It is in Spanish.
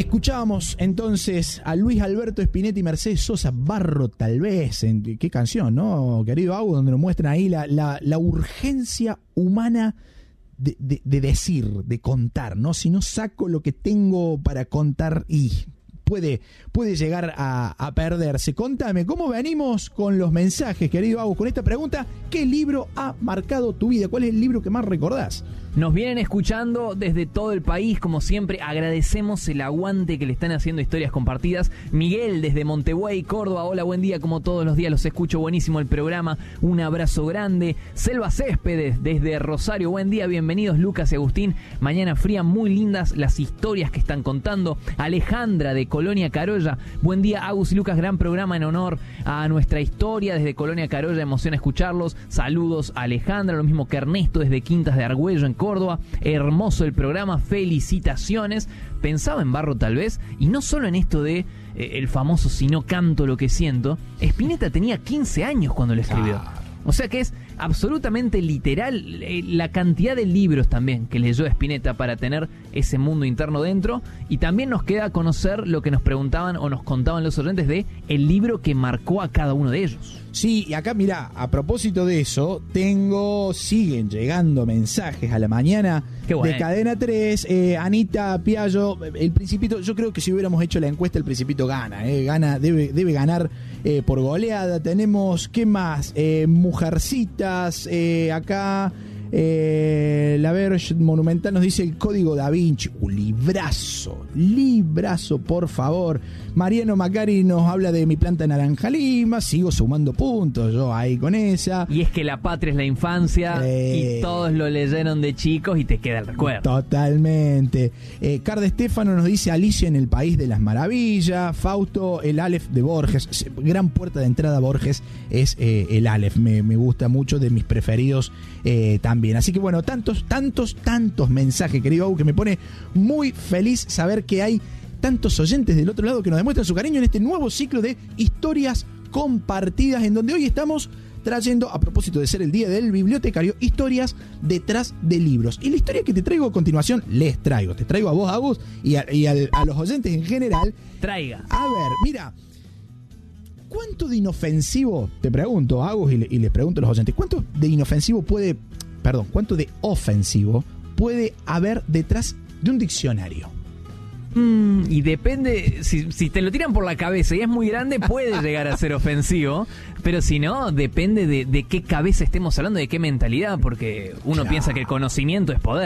Escuchábamos entonces a Luis Alberto Spinetta y Mercedes Sosa, Barro tal vez. Qué canción, ¿no, querido Agus? Donde nos muestran ahí la urgencia humana de decir, de contar, ¿no? Si no saco lo que tengo para contar y puede llegar a perderse. Contame, ¿cómo venimos con los mensajes, querido Agus? Con esta pregunta, ¿qué libro ha marcado tu vida? ¿Cuál es el libro que más recordás? Nos vienen escuchando desde todo el país, como siempre, agradecemos el aguante que le están haciendo Historias Compartidas. Miguel desde Montevideo, Córdoba, hola, buen día, como todos los días los escucho, buenísimo el programa, un abrazo grande. Selva Céspedes desde Rosario, buen día, bienvenidos Lucas y Agustín, mañana fría, muy lindas las historias que están contando. Alejandra de Colonia Carolla, buen día Agus y Lucas, gran programa en honor a nuestra historia desde Colonia Carolla, emociona escucharlos, saludos a Alejandra, lo mismo que Ernesto desde Quintas de Argüello en Córdoba, hermoso el programa, felicitaciones. Pensaba en Barro tal vez, y no solo en esto de el famoso si no canto lo que siento. Spinetta tenía 15 años cuando lo escribió. O sea que es absolutamente literal la cantidad de libros también que leyó Spinetta para tener ese mundo interno dentro. Y también nos queda conocer lo que nos preguntaban o nos contaban los oyentes de el libro que marcó a cada uno de ellos. Sí, y acá mirá, a propósito de eso, siguen llegando mensajes a la mañana de Cadena 3, Anita Piallo, el Principito. Yo creo que si hubiéramos hecho la encuesta, el Principito gana, debe ganar por goleada. Tenemos, ¿qué más? Mujercitas, acá la Verge Monumental nos dice el Código Da Vinci, un librazo, por favor. Mariano Macari nos habla de Mi planta naranja lima, sigo sumando puntos yo ahí con esa. Y es que La patria es la infancia y todos lo leyeron de chicos y te queda el recuerdo. Totalmente. Carde Estefano nos dice Alicia en el País de las Maravillas. Fausto, el Aleph de Borges, gran puerta de entrada a Borges es el Aleph, me gusta mucho, de mis preferidos también. Así que bueno, tantos mensajes, querido Agus, que me pone muy feliz saber que hay tantos oyentes del otro lado que nos demuestran su cariño en este nuevo ciclo de Historias Compartidas, en donde hoy estamos trayendo, a propósito de ser el Día del Bibliotecario, historias detrás de libros. Y la historia que te traigo a continuación, te traigo a vos, Agus, y a los oyentes en general. Traiga. A ver, mira, ¿cuánto de inofensivo, te pregunto, Agus, y les pregunto a los oyentes, cuánto de ofensivo puede haber detrás de un diccionario? Y depende, si te lo tiran por la cabeza y es muy grande, puede llegar a ser ofensivo, pero si no, depende de qué cabeza estemos hablando, de qué mentalidad, porque uno piensa que el conocimiento es poder.